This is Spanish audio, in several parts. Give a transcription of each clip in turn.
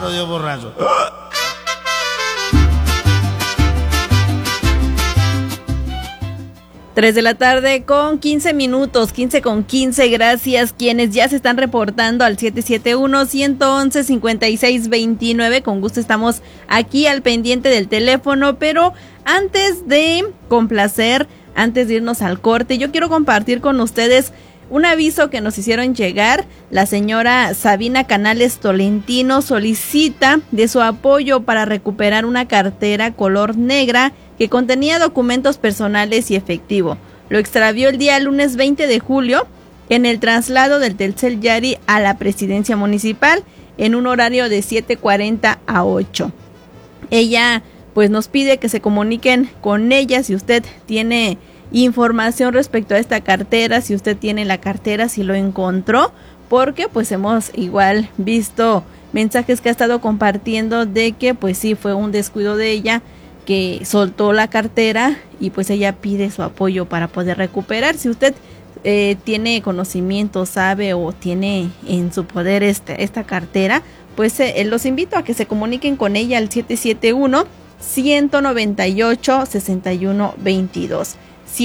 Claro, Dios borracho. 3 de la tarde con 15 minutos, 15 con 15, gracias quienes ya se están reportando al 771-111-5629, con gusto estamos aquí al pendiente del teléfono, pero antes de complacer, antes de irnos al corte, yo quiero compartir con ustedes un aviso que nos hicieron llegar. La señora Sabina Canales Tolentino solicita de su apoyo para recuperar una cartera color negra que contenía documentos personales y efectivo. Lo extravió el día lunes 20 de julio en el traslado del Telcel Yari a la presidencia municipal en un horario de 7:40 a 8. Ella pues nos pide que se comuniquen con ella si usted tiene información respecto a esta cartera, si usted tiene la cartera, si lo encontró, porque pues hemos igual visto mensajes que ha estado compartiendo de que pues sí fue un descuido de ella, que soltó la cartera y pues ella pide su apoyo para poder recuperar. Si usted tiene conocimiento, sabe o tiene en su poder esta cartera, pues los invito a que se comuniquen con ella al 771-198-6122.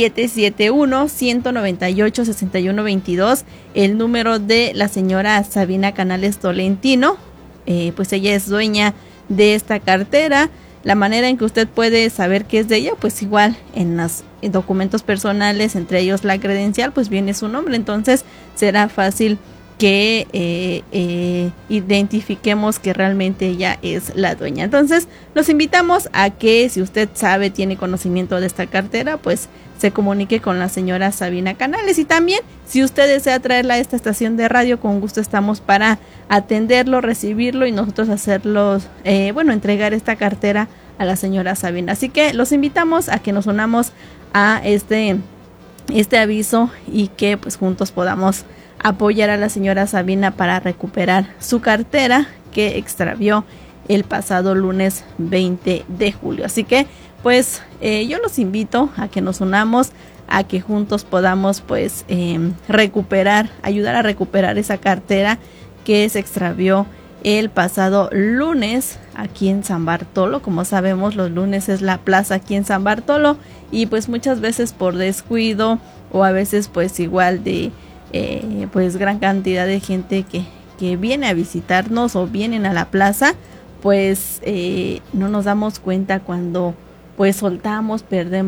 771-198-6122, el número de la señora Sabina Canales Tolentino. Pues ella es dueña de esta cartera. La manera en que usted puede saber que es de ella, pues igual en los documentos personales, entre ellos la credencial, pues viene su nombre, entonces será fácil que identifiquemos que realmente ella es la dueña. Entonces los invitamos a que si usted sabe, tiene conocimiento de esta cartera, pues se comunique con la señora Sabina Canales, y también si usted desea traerla a esta estación de radio, con gusto estamos para atenderlo, recibirlo y nosotros hacerlos, entregar esta cartera a la señora Sabina. Así que los invitamos a que nos unamos a este aviso y que pues juntos podamos apoyar a la señora Sabina para recuperar su cartera que extravió el pasado lunes 20 de julio. Así que pues yo los invito a que nos unamos, a que juntos podamos pues ayudar a recuperar esa cartera que se extravió el pasado lunes aquí en San Bartolo. Como sabemos, los lunes es la plaza aquí en San Bartolo, y pues muchas veces por descuido o a veces pues igual de pues gran cantidad de gente que viene a visitarnos o vienen a la plaza, pues no nos damos cuenta cuando pues soltamos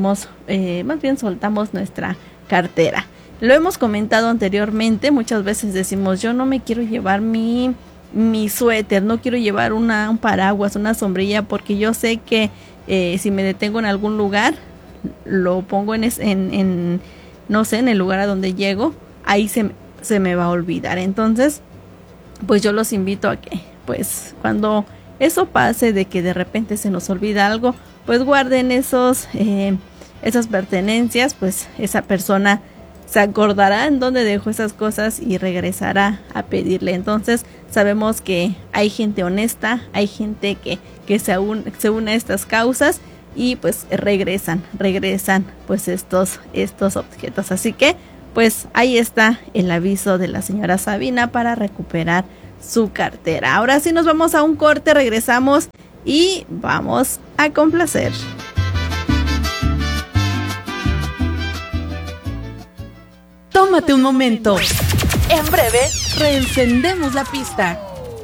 nuestra cartera. Lo hemos comentado anteriormente, muchas veces decimos, yo no me quiero llevar mi suéter, no quiero llevar un paraguas, una sombrilla, porque yo sé que si me detengo en algún lugar, lo pongo en el lugar a donde llego, ahí se me va a olvidar. Entonces, pues yo los invito a que, pues cuando eso pase, de que de repente se nos olvida algo, pues guarden esas pertenencias, pues esa persona se acordará en dónde dejó esas cosas y regresará a pedirle. Entonces sabemos que hay gente honesta, hay gente que se une a estas causas y pues regresan pues estos objetos. Así que pues ahí está el aviso de la señora Sabina para recuperar su cartera. Ahora sí nos vamos a un corte, regresamos y vamos a complacer. Tómate un momento. En breve, reencendemos la pista.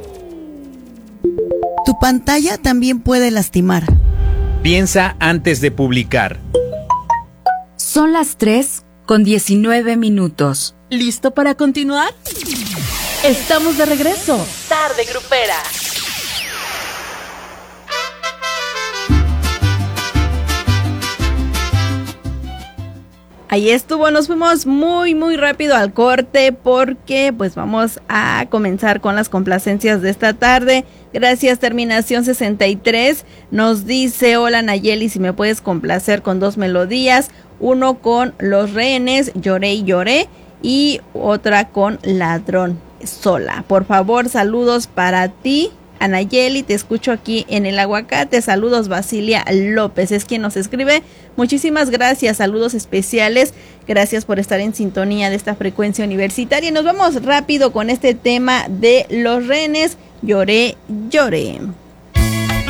Tu pantalla también puede lastimar. Piensa antes de publicar. Son las 3:19. ¿Listo para continuar? Estamos de regreso. Tarde Grupera. Ahí estuvo, nos fuimos muy rápido al corte porque pues vamos a comenzar con las complacencias de esta tarde. Gracias, terminación 63, nos dice, hola Nayeli, si me puedes complacer con 2 melodías, uno con Los Rehenes, Lloré y Lloré, y otra con Ladrón Sola. Por favor, saludos para ti, Anayeli, te escucho aquí en El Aguacate. Saludos, Basilia López es quien nos escribe. Muchísimas gracias, saludos especiales, gracias por estar en sintonía de esta frecuencia universitaria. Nos vamos rápido con este tema de Los Rehenes, lloré, lloré.